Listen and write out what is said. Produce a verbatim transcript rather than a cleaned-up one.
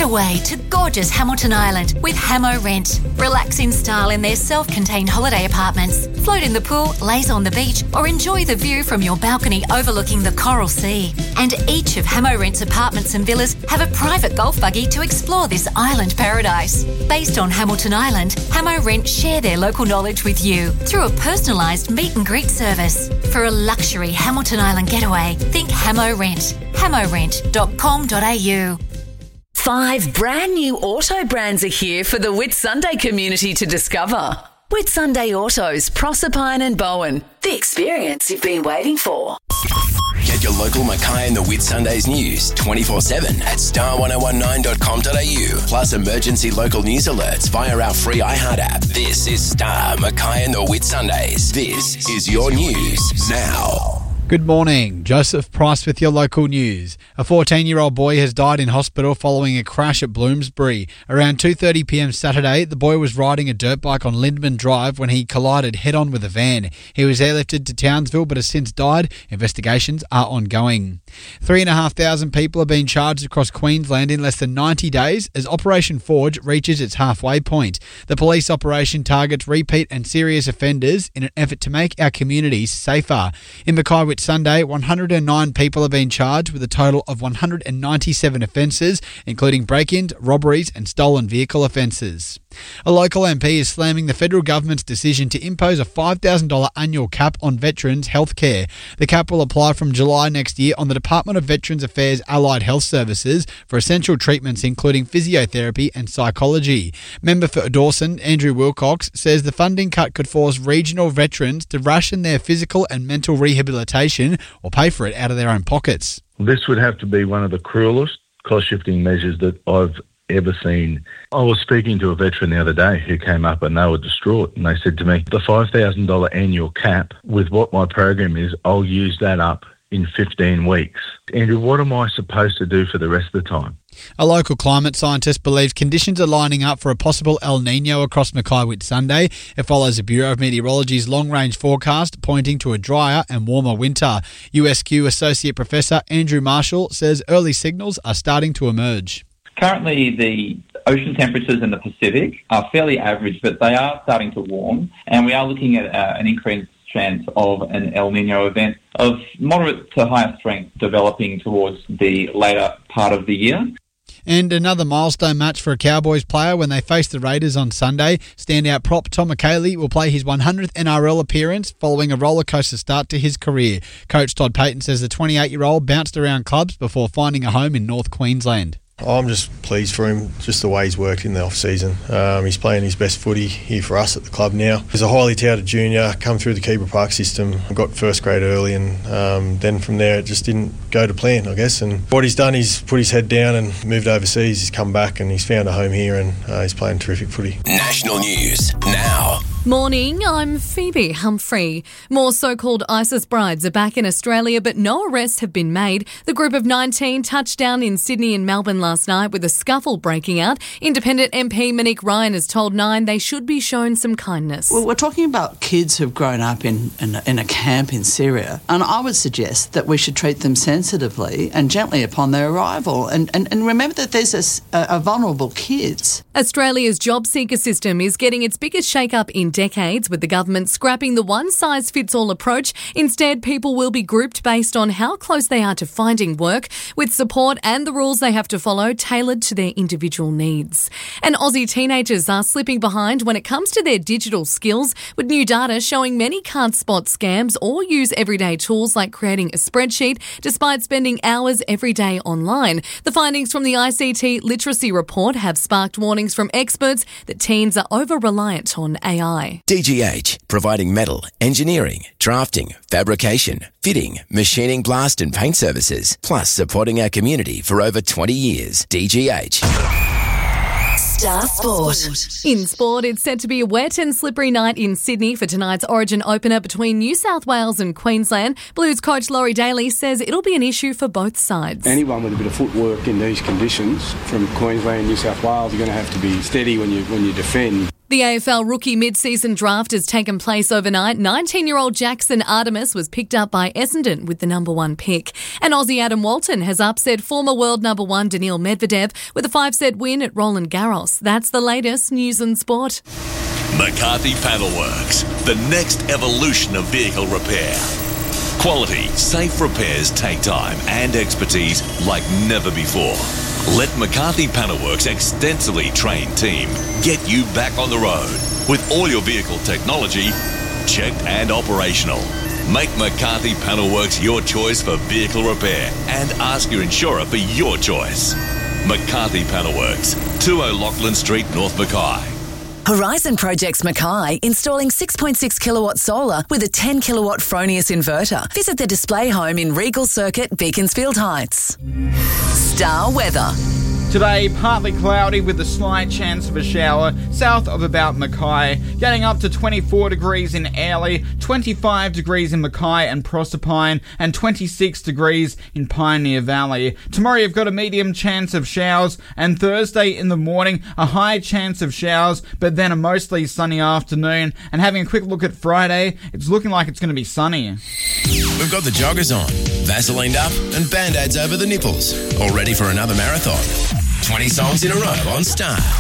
away to gorgeous Hamilton Island with Hamo Rent. Relax in style in their self-contained holiday apartments. Float in the pool, laze on the beach, or enjoy the view from your balcony overlooking the Coral Sea. And each of Hamo Rent's apartments and villas have a private golf buggy to explore this island paradise. Based on Hamilton Island, Hamo Rent share their local knowledge with you through a personalised meet and greet service. For a luxury Hamilton Island getaway, think Hamo Rent. hamo rent dot com dot a u. Five brand new auto brands are here for the Whitsunday community to discover. Whitsunday Autos, Proserpine and Bowen. The experience you've been waiting for. Get your local Mackay and the Whitsundays news twenty-four seven at star ten nineteen dot com dot a u. Plus emergency local news alerts via our free iHeart app. This is Star, Mackay and the Whitsundays. This is your news now. Good morning. Joseph Price with your local news. A fourteen-year-old boy has died in hospital following a crash at Bloomsbury. Around two thirty p m Saturday, the boy was riding a dirt bike on Lindman Drive when he collided head-on with a van. He was airlifted to Townsville but has since died. Investigations are ongoing. Three and a half thousand people have been charged across Queensland in less than ninety days as Operation Forge reaches its halfway point. The police operation targets repeat and serious offenders in an effort to make our communities safer. In Mackay Sunday, one hundred nine people have been charged with a total of one hundred ninety-seven offences, including break-ins, robberies and stolen vehicle offences. A local M P is slamming the federal government's decision to impose a five thousand dollars annual cap on veterans' health care. The cap will apply from July next year on the Department of Veterans Affairs Allied Health Services for essential treatments including physiotherapy and psychology. Member for Dawson, Andrew Wilcox, says the funding cut could force regional veterans to ration their physical and mental rehabilitation or pay for it out of their own pockets. This would have to be one of the cruelest cost-shifting measures that I've ever seen. I was speaking to a veteran the other day who came up and they were distraught, and they said to me, the five thousand dollars annual cap, with what my program is, I'll use that up in fifteen weeks. Andrew, what am I supposed to do for the rest of the time? A local climate scientist believes conditions are lining up for a possible El Nino across Mackay Whitsunday. It follows the Bureau of Meteorology's long-range forecast pointing to a drier and warmer winter. U S Q Associate Professor Andrew Marshall says early signals are starting to emerge. Currently, the ocean temperatures in the Pacific are fairly average, but they are starting to warm, and we are looking at uh, an increased chance of an El Nino event of moderate to higher strength developing towards the later part of the year. And another milestone match for a Cowboys player when they face the Raiders on Sunday. Standout prop Tom McKaylee will play his one hundredth N R L appearance following a rollercoaster start to his career. Coach Todd Payton says the twenty-eight-year-old bounced around clubs before finding a home in North Queensland. I'm just pleased for him, just the way he's worked in the off-season. Um, he's playing his best footy here for us at the club now. He's a highly touted junior, come through the Keebler Park system, got first grade early, and um, then from there it just didn't go to plan, I guess. And what he's done, he's put his head down and moved overseas. He's come back and he's found a home here, and uh, he's playing terrific footy. National news now. Morning, I'm Phoebe Humphrey. More so-called ISIS brides are back in Australia, but no arrests have been made. The group of nineteen touched down in Sydney and Melbourne last night with a scuffle breaking out. Independent M P Monique Ryan has told Nine they should be shown some kindness. Well, we're talking about kids who've grown up in, in, in a camp in Syria, and I would suggest that we should treat them sensitively and gently upon their arrival. And, and, and remember that there's a, a vulnerable kids. Australia's job seeker system is getting its biggest shake-up in decades, with the government scrapping the one-size-fits-all approach. Instead, people will be grouped based on how close they are to finding work, with support and the rules they have to follow tailored to their individual needs. And Aussie teenagers are slipping behind when it comes to their digital skills, with new data showing many can't spot scams or use everyday tools like creating a spreadsheet, despite spending hours every day online. The findings from the I C T Literacy Report have sparked warnings from experts that teens are over-reliant on A I. D G H, providing metal, engineering, drafting, fabrication, fitting, machining, blast and paint services, plus supporting our community for over twenty years. D G H. Star Sport. In sport, it's set to be a wet and slippery night in Sydney for tonight's Origin opener between New South Wales and Queensland. Blues coach Laurie Daly says it'll be an issue for both sides. Anyone with a bit of footwork in these conditions from Queensland and New South Wales are going to have to be steady when you when you defend. The A F L rookie mid-season draft has taken place overnight. nineteen-year-old Jackson Artemis was picked up by Essendon with the number one pick. And Aussie Adam Walton has upset former world number one Daniil Medvedev with a five-set win at Roland Garros. That's the latest news and sport. McCarthy Panelworks, the next evolution of vehicle repair. Quality, safe repairs take time and expertise like never before. Let McCarthy Panelworks' extensively trained team get you back on the road with all your vehicle technology checked and operational. Make McCarthy Panelworks your choice for vehicle repair and ask your insurer for your choice. McCarthy Panelworks, two O'Loughlin Street, North Mackay. Horizon Projects Mackay, installing six point six kilowatt solar with a ten kilowatt Fronius inverter. Visit the display home in Regal Circuit, Beaconsfield Heights. Star weather. Today, partly cloudy with a slight chance of a shower south of about Mackay, getting up to twenty-four degrees in Airlie, twenty-five degrees in Mackay and Proserpine, and twenty-six degrees in Pioneer Valley. Tomorrow you've got a medium chance of showers, and Thursday in the morning a high chance of showers, but then a mostly sunny afternoon. And having a quick look at Friday, it's looking like it's going to be sunny. We've got the joggers on, Vaselined up and Band-Aids over the nipples. All ready for another marathon. twenty songs in a row on Star.